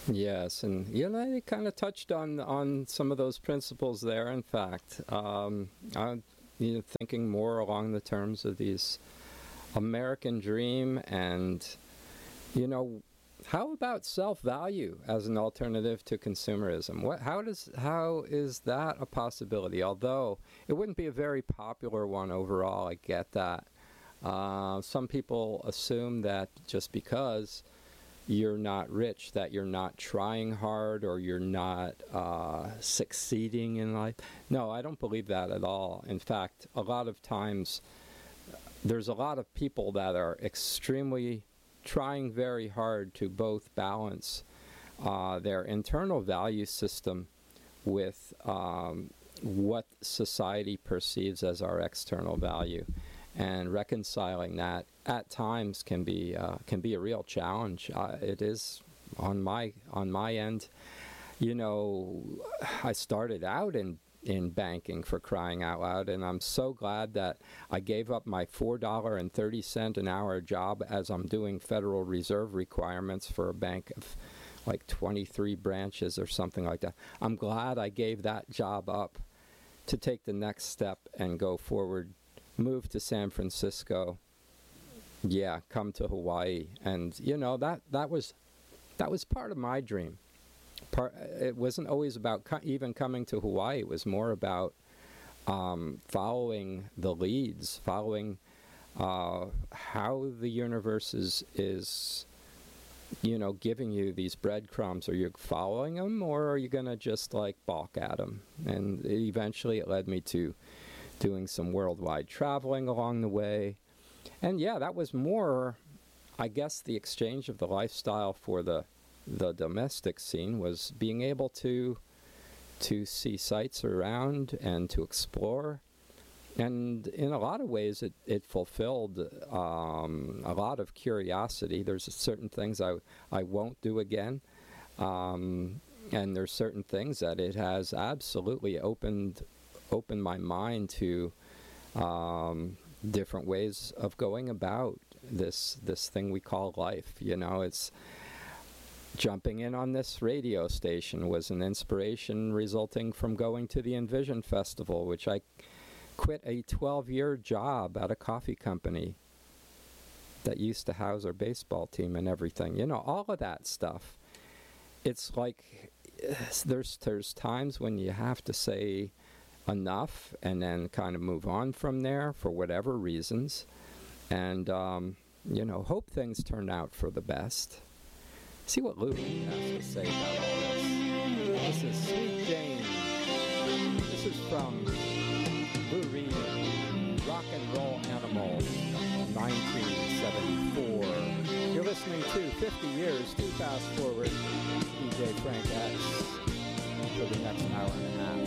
Yes, and they kind of touched on some of those principles there. In fact, I'm thinking more along the terms of these American dream, and how about self-value as an alternative to consumerism? How is that a possibility? Although it wouldn't be a very popular one overall, I get that. Some people assume that just because you're not rich, that you're not trying hard, or you're not succeeding in life. No, I don't believe that at all. In fact, a lot of times there's a lot of people that are extremely trying very hard to both balance their internal value system with what society perceives as our external value. And reconciling that at times can be a real challenge. It is on my end. I started out in banking, for crying out loud, and I'm so glad that I gave up my $4.30 an hour job as I'm doing Federal Reserve requirements for a bank of like 23 branches or something like that. I'm glad I gave that job up to take the next step and go forward. Move to San Francisco, come to Hawaii, and that was part of my dream. It wasn't always about even coming to Hawaii. It was more about following the leads, following how the universe is giving you these breadcrumbs. Are you following them, or are you going to just balk at them? And eventually it led me to doing some worldwide traveling along the way. And that was more, I guess, the exchange of the lifestyle for the domestic scene was being able to see sights around and to explore. And in a lot of ways, it fulfilled a lot of curiosity. There's certain things I won't do again. And there's certain things that it has absolutely opened my mind to different ways of going about this thing we call life. It's jumping in on this radio station was an inspiration resulting from going to the Envision Festival, which I quit a 12-year job at a coffee company that used to house our baseball team and everything. All of that stuff. It's like there's times when you have to say enough and then kind of move on from there for whatever reasons, and hope things turn out for the best. See what Lou Reed has to say about all this. This is Sweet Jane. This is from Lou Reed, Rock and Roll Animal, 1974. You're listening to 50 Years Too Fast Forward, DJ Frank X, for the next hour and a half.